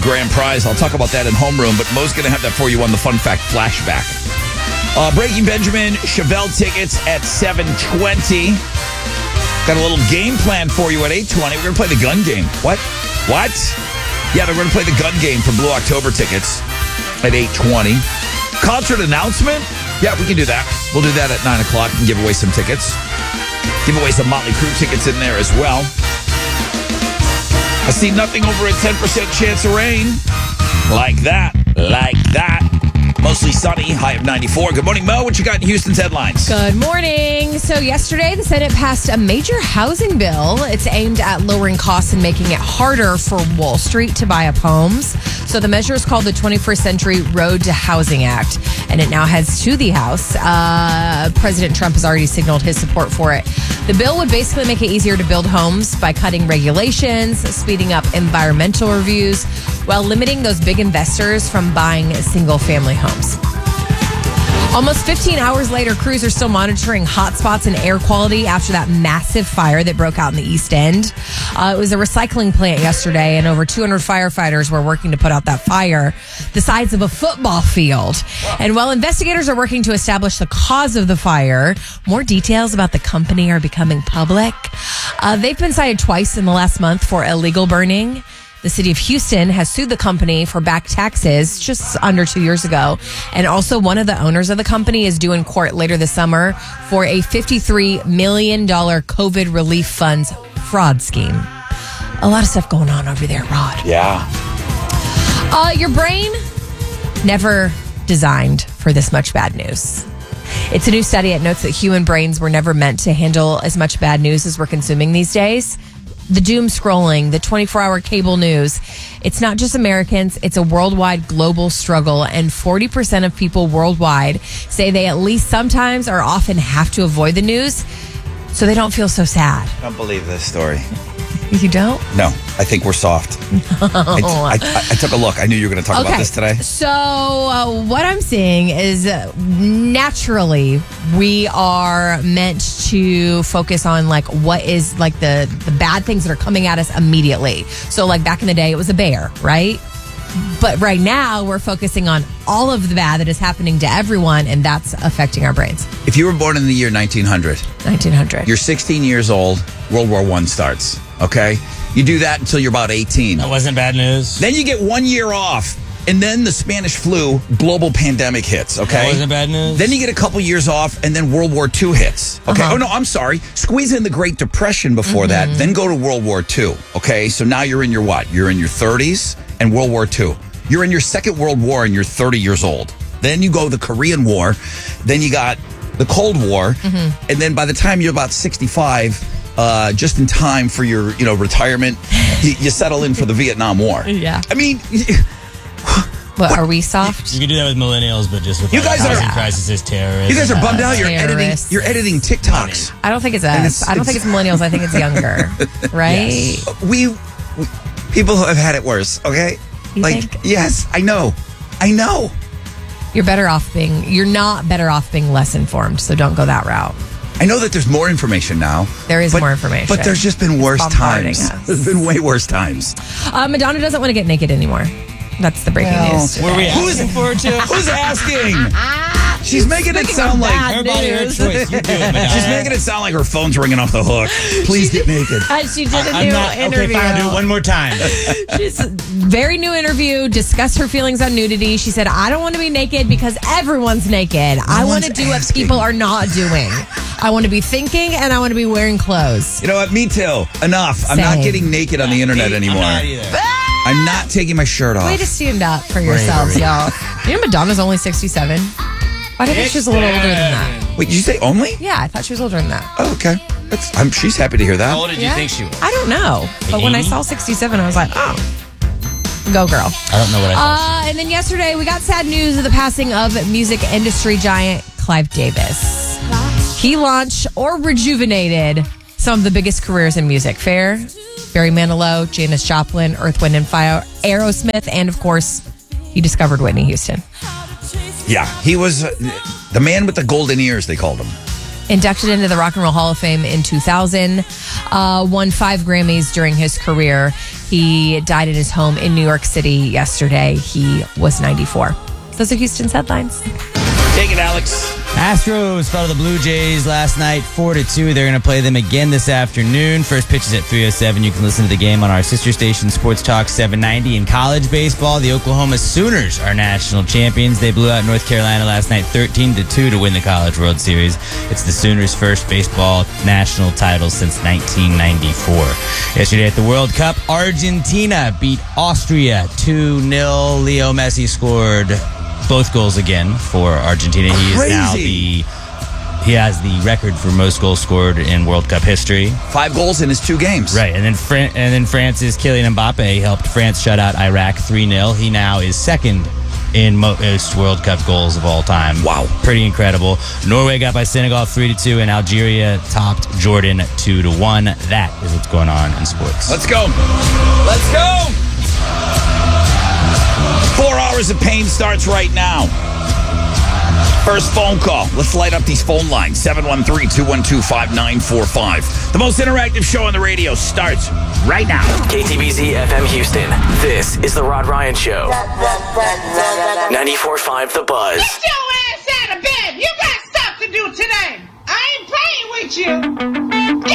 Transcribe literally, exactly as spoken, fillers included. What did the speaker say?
grand prize. I'll talk about that in homeroom, but Mo's going to have that for you on the Fun Fact Flashback. Uh, Breaking Benjamin, Chevelle tickets at seven twenty. Got a little game plan for you at eight twenty. We're going to play the gun game. What? What? Yeah, they're going to play the gun game for Blue October tickets at eight twenty. Concert announcement? Yeah, we can do that. We'll do that at nine o'clock and give away some tickets. Give away some Motley Crue tickets in there as well. I see nothing over a ten percent chance of rain. Like that. Like that. Mostly sunny, high of ninety-four. Good morning, Mo. What you got in Houston's headlines? Good morning. So yesterday, the Senate passed a major housing bill. It's aimed at lowering costs and making it harder for Wall Street to buy up homes. So the measure is called the twenty-first Century Road to Housing Act, and it now heads to the House. Uh, President Trump has already signaled his support for it. The bill would basically make it easier to build homes by cutting regulations, speeding up environmental reviews, while limiting those big investors from buying single-family homes. Almost fifteen hours later, crews are still monitoring hotspots and air quality after that massive fire that broke out in the East End. Uh, it was a recycling plant yesterday, and over two hundred firefighters were working to put out that fire the size of a football field. And while investigators are working to establish the cause of the fire, more details about the company are becoming public. Uh, they've been cited twice in the last month for illegal burning. The city of Houston has sued the company for back taxes just under two years ago. And also one of the owners of the company is due in court later this summer for a fifty-three million dollars COVID relief funds fraud scheme. A lot of stuff going on over there, Rod. Yeah. Uh, your brain, never designed for this much bad news. It's a new study that notes that human brains were never meant to handle as much bad news as we're consuming these days. The doom scrolling, the twenty-four hour cable news. It's not just Americans, it's a worldwide global struggle. And forty percent of people worldwide say they at least sometimes or often have to avoid the news so they don't feel so sad. I don't believe this story. You don't? No, I think we're soft. No. I, I, I took a look. I knew you were going to talk okay. about this today. So uh, what I'm seeing is uh, naturally we are meant to focus on like what is like the, the bad things that are coming at us immediately. So like back in the day, it was a bear, right? But right now we're focusing on all of the bad that is happening to everyone, and that's affecting our brains. If you were born in the year nineteen hundred, nineteen hundred, you're sixteen years old, World War One starts, okay? You do that until you're about eighteen. That wasn't bad news. Then you get one year off, and then the Spanish flu global pandemic hits, okay? That wasn't bad news. Then you get a couple years off, and then World War Two hits, okay? Uh-huh. Oh, no, I'm sorry. Squeeze in the Great Depression before mm-hmm. that, then go to World War Two, okay? So now you're in your what? You're in your thirties and World War Two. You're in your second World War and you're thirty years old. Then you go to the Korean War. Then you got the Cold War. Mm-hmm. And then by the time you're about sixty-five, uh, just in time for your, you know, retirement, you, you settle in for the Vietnam War. Yeah. I mean, what, are we soft? You can do that with millennials, but just with you like guys housing are, crisis is terrorists. You guys are bummed out. You're terrorists. editing. You're editing TikToks. I don't think it's And us. it's- I don't think it's- it's millennials. I think it's younger, right? Yes. We, we people have had it worse. Okay. You like think? yes, I know, I know. You're better off being, you're not better off being less informed, so don't go that route. I know that there's more information now. There is but, more information. But there's just been worse bombarding times. us. There's been way worse times. Uh, Madonna doesn't want to get naked anymore. That's the breaking Well, news today. Were we Who's- asking for it too? Who's asking? She's making it Speaking sound of like bad Everybody her news. choice. You do it, Madonna. she's making it sound like her phone's ringing off the hook. Please get naked. Uh, she did a I'm new not interview. okay. Fine, I'll do it one more time. She's very new interview, discussed her feelings on nudity. She said, I don't want to be naked because everyone's naked. I want to one's do what asking. people are not doing. I want to be thinking and I want to be wearing clothes. You know what? Me too. Enough. I'm not Same. getting naked on the internet I'm anymore. not either. I'm not taking my shirt off. Way to stand up for yourselves, y'all. You know Madonna's only sixty-seven? I didn't think she was a little older than that. Wait, did you say only? Yeah, I thought she was older than that. Oh, okay. That's, I'm, she's happy to hear that. How old did you Yeah? think she was? I don't know. But when I saw sixty-seven, I was like, oh, go girl. I don't know what I thought. Uh, and then yesterday, we got sad news of the passing of music industry giant Clive Davis. He launched or rejuvenated some of the biggest careers in music. Fair, Barry Manilow, Janis Joplin, Earth, Wind and Fire, Aerosmith, and of course, he discovered Whitney Houston. Yeah, he was uh, the man with the golden ears, they called him. Inducted into the Rock and Roll Hall of Fame in two thousand, uh, won five Grammys during his career. He died in his home in New York City yesterday. He was ninety-four. Those are Houston's headlines. Take it, Alex. Astros fell to the Blue Jays last night, four to two. They're going to play them again this afternoon. First pitch is at three oh seven. You can listen to the game on our sister station, Sports Talk seven ninety. In college baseball, the Oklahoma Sooners are national champions. They blew out North Carolina last night, thirteen to two, to win the College World Series. It's the Sooners' first baseball national title since nineteen ninety-four. Yesterday at the World Cup, Argentina beat Austria two nil. Leo Messi scored both goals again for Argentina. He is now the he has the record for most goals scored in World Cup history. Five goals in his two games. Right, and then Fran- and then France's Kylian Mbappe helped France shut out Iraq three nil. He now is second in most World Cup goals of all time. Wow. Pretty incredible. Norway got by Senegal three to two, and Algeria topped Jordan two to one. That is what's going on in sports. Let's go. Let's go. Four hours of pain starts right now. First phone call. Let's light up these phone lines. seven one three, two one two, five nine four five. The most interactive show on the radio starts right now. K T B Z F M Houston. This is The Rod Ryan Show. ninety-four point five The Buzz. Get your ass out of bed. You got stuff to do today. I ain't playing with you. Get